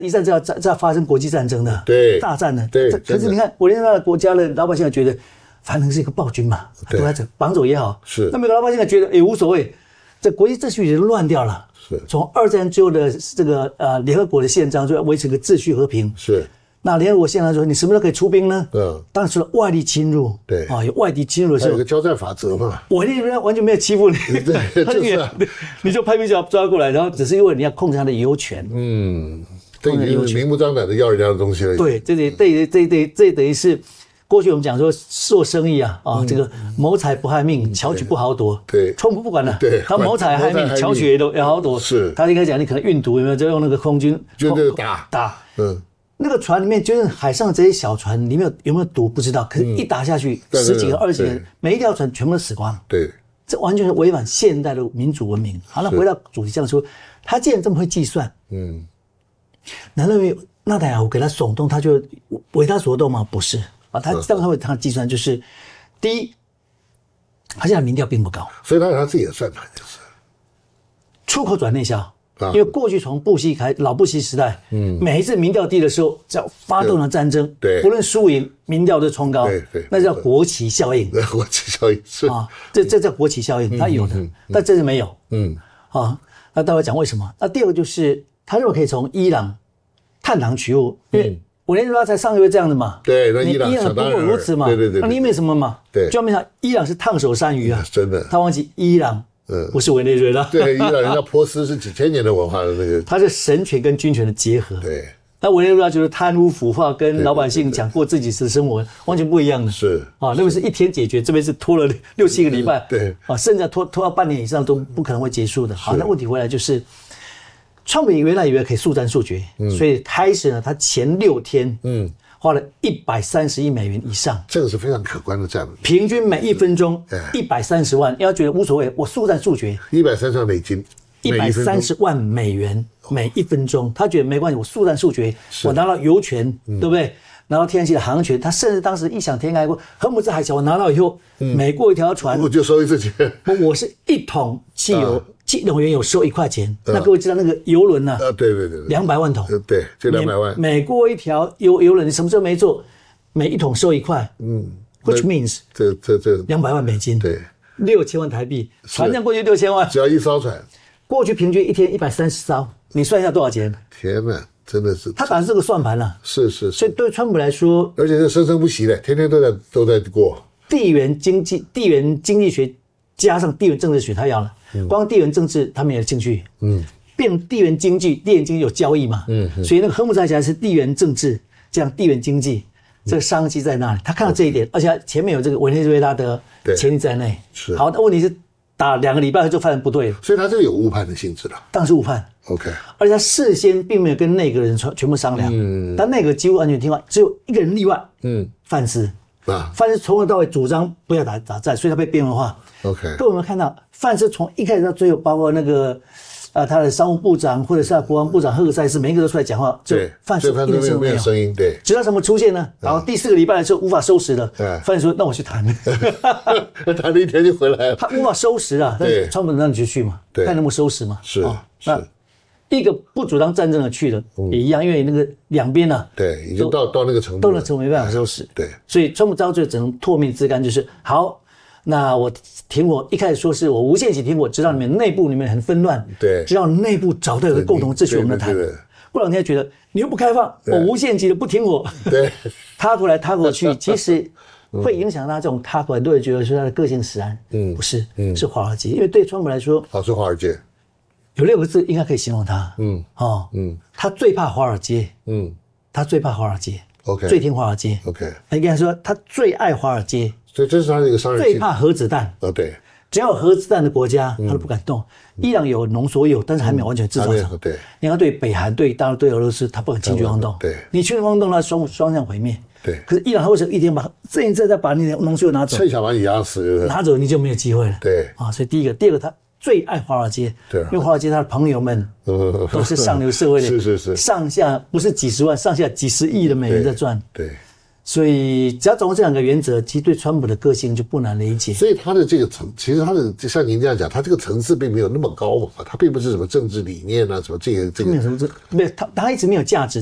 一战就要发生国际战争的， 对， 大战的。 对， 可是你看委内瑞拉的国家的老百姓觉得，反正是一个暴君嘛，都在这绑走也好。 是。 那美国老百姓觉得也无所谓，这国际秩序已经乱掉了。 是。从 2战之后的这个联合国的宪章就要维持个秩序和平。 是。那联合国宪章说你什么时候可以出兵呢？当然除了外力侵入， 对有外敌侵入的时候， 有个交战法则嘛。 委内瑞拉完全没有欺负你， 对，就是你就派兵抓过来，然后只是因为你要控制他的油权。 这已经是明目张胆的要人家的东西了。 对，这等于是过去我们讲说做生意这个谋财不害命，巧取不好夺。 对， 川普不管了， 对， 他谋财害命，巧取也好夺。 是， 他应该讲你可能运毒有没有，就用那个空军就这个打。 那个船里面就是海上这些小船里面有没有毒不知道，可是一打下去10几个20几个人，每一条船全部都死光。 对， 这完全是违反现代的民主文明。好，那回到主题上说，他既然这么会计算，难道因为纳坦雅胡给他耸动，他就为他所动吗？不是啊，他当然会他计算，就是第一，他现在民调并不高， 所以他有他自己的算盘，就是出口转内销。因为过去从老布希时代，每一次民调低的时候，只要发动了战争， 对， 不论输赢，民调都冲高， 对， 那叫国旗效应。 国旗效应是这叫国旗效应，他有的，但这是没有。那待会讲为什么？那第二个就是他认为可以从伊朗探囊取物，因为委内瑞拉才上个月这样的嘛， 对，那伊朗不过如此嘛， 对， 那你没什么嘛， 对， 就没想伊朗是烫手山芋啊， 真的， 他忘记伊朗。不是委内瑞拉， 对，伊朗人家波斯是几千年的文化的那个， 它是神权跟军权的结合。 对， 那委内瑞拉就是贪污腐化，跟老百姓讲过自己的生活完全不一样的。 是那边是一天解决，这边是拖了6、7个礼拜， 对， 甚至拖到半年以上都不可能会结束的。好，那问题回来就是，川普原来以为可以速战速决，所以开始呢，他前6天，花了130亿美元以上， 这个是非常可观的战略。 平均每1分钟130万，要觉得无所谓，我速战速决。 130万美金 ，130万美元每1分钟，他觉得没关系，我速战速决，我拿到油权，对不对？拿到天然气的航权，他甚至当时异想天开过，荷姆兹海峡我拿到以后，每过一条船， 我就收一次钱。 我是1桶汽油。原油收1块钱，那各位知道那个油轮啊？ 对 ，200万桶， 对，就200万。 每过一条油轮，你什么时候没做，每1桶收1块，which means 这 200万美金， 对 ，6000万台币，船上过去6000万， 只要一艘船， 过去平均一天130艘，你算一下多少钱？ 天哪，真的是， 他打的是个算盘了， 是， 所以对川普来说， 而且是生生不息的，天天都在过。 地缘经济学加上地缘政治学，他要了。光地缘政治他们也有兴趣，变地缘经济有交易嘛，所以那个荷姆兹海峡是地缘政治，这样地缘经济这个商机在那里，他看到这一点，而且前面有这个委内瑞拉的潜力在内。 是， 好，那问题是打2个礼拜就发现不对了， 所以他这个有误判的性质了， 当然是误判。 OK， 而且他事先并没有跟内阁人全部商量，但内阁几乎完全听话，只有一个人例外，范斯。范斯从头到尾主张不要打战，所以他被边缘化。 OK， 各位有没有看到范斯从一开始到最后，包括那个他的商务部长或者是他国防部长赫克塞斯，每一个都出来讲话，就范斯一点声都没有声音，对。 直到什么出现呢？然后第4个礼拜的时候无法收拾了，范斯说：“那我去谈。” 谈了1天就回来了。 他无法收拾啊，但是川普让你去去嘛，看能不能收拾嘛。 是， 那一个不主张战争的去了也一样，因为那个两边呢， 对，已经到那个程度， 到了程度没办法收拾。 对， 所以川普到最后只能唾面自干，就是好。那我停火，一开始说是我无限期停火，直到内部里面很纷乱， 对， 直到内部找到一个共同秩序，我们来谈。过2天觉得你又不开放，我无限期的不停火， 对， 踏过来踏过去，其实会影响他这种踏过来，很多人觉得是他的个性使然，不是，是华尔街，因为对川普来说， 是华尔街， 有6个字应该可以形容他，他最怕华尔街，他最怕华尔街 ，OK， 最听华尔街 ，OK， 应该说他最爱华尔街。 所以这是他的一个商人， 最怕核子弹。 对， 只要有核子弹的国家，他都不敢动。伊朗有浓缩铀，但是还没有完全制造成。 对， 你要对北韩、对大陆、对俄罗斯，他不敢轻举妄动。 对， 你轻举妄动，他双向毁灭。 对， 可是伊朗他为什么一天再把你的浓缩铀拿走？ 趁想把你压死， 拿走你就没有机会了。 对， 所以第一个他最爱华尔街， 对， 因为华尔街他的朋友们都是上流社会的， 是， 上下不是几十万，上下几十亿的美元在赚。 对。 所以只要掌握这2个原则，其实对川普的个性就不难理解。 所以他的这个其实他的像您这样讲，他这个层次并没有那么高嘛，他并不是什么政治理念啊，什么这个没有什么没有他一直没有价值。